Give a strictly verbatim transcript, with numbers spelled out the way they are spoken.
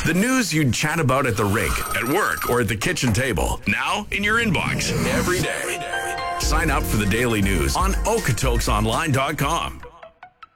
The news you'd chat about at the rink, at work, or at the kitchen table. Now in your inbox every day. Sign up for the daily news on Okotoks Online dot com.